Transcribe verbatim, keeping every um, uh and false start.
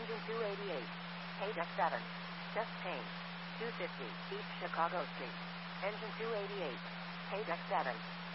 Engine two eighty-eight. Pay deck seven. Chest pain. two fifty. East Chicago Street. Engine two eighty-eight. Pay deck seven.